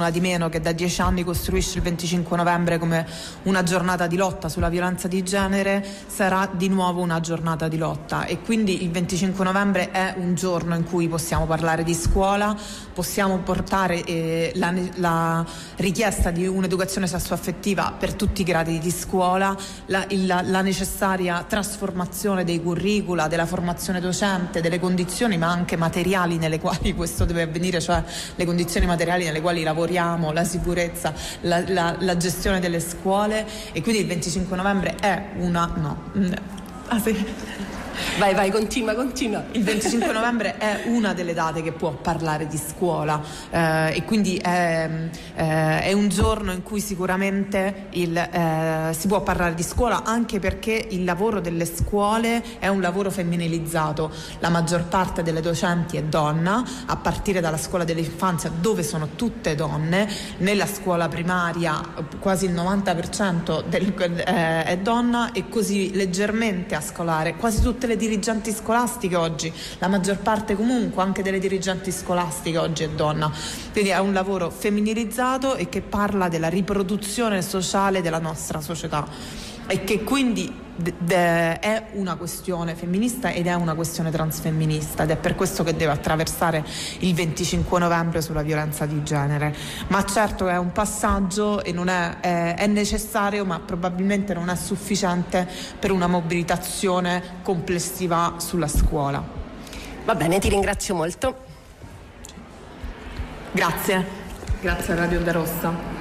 una di meno che da 10 anni costruisce il 25 novembre come una giornata di lotta sulla violenza di genere, sarà di nuovo una giornata di lotta, e quindi il 25 novembre è un giorno in cui possiamo parlare di scuola, possiamo portare la richiesta di un'educazione sessuaffettiva per tutti i gradi di scuola, la necessaria trasformazione dei curricula, della formazione docente, delle condizioni ma anche materiali nelle quali questo deve avvenire, cioè le condizioni materiali nelle quali lavoriamo, la sicurezza, la gestione delle scuole. E quindi il 25 novembre è Vai, continua. Il 25 novembre è una delle date che può parlare di scuola, e quindi è un giorno in cui sicuramente si può parlare di scuola, anche perché il lavoro delle scuole è un lavoro femminilizzato. La maggior parte delle docenti è donna, a partire dalla scuola dell'infanzia, dove sono tutte donne. Nella scuola primaria quasi il 90% è donna, e così leggermente a scolare. Quasi tutte le dirigenti scolastiche oggi, la maggior parte comunque anche delle dirigenti scolastiche oggi è donna. Quindi è un lavoro femminilizzato e che parla della riproduzione sociale della nostra società, e che quindi è una questione femminista ed è una questione transfemminista, ed è per questo che deve attraversare il 25 novembre sulla violenza di genere. Ma certo è un passaggio e non è necessario, ma probabilmente non è sufficiente per una mobilitazione complessiva sulla scuola. Va bene, ti ringrazio molto. Grazie a Radio Onda Rossa.